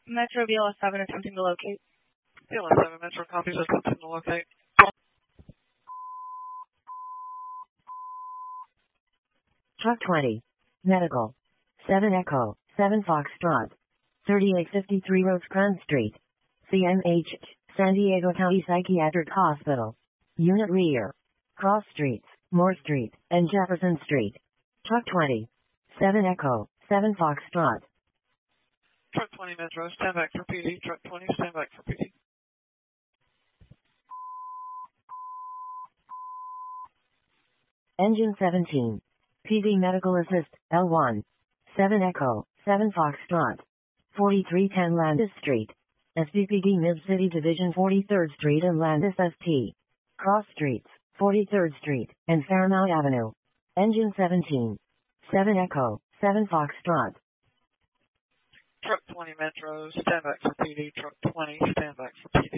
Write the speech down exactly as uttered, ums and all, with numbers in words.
Metro B L S seven attempting to locate. B L S seven Metro copies attempting to locate. Truck twenty. Medical. seven Echo, seven Foxtrot. thirty-eight fifty-three Rosecrans Street. C M H, San Diego County Psychiatric Hospital. Unit rear. Cross Streets, Moore Street, and Jefferson Street. Truck twenty. seven Echo, seven Foxtrot. Truck twenty Metro, stand back for P D. Truck twenty, stand back for P D. Engine seventeen. P D Medical Assist, L one. seven Echo, seven Foxtrot. forty-three ten Landis Street. S B P D Mid-City Division forty-third Street and Landis S T. Cross Streets, forty-third Street, and Fairmount Avenue. Engine seventeen. seven Echo, seven Foxtrot. Truck twenty Metro, stand back for P D. Truck twenty, stand back for P D.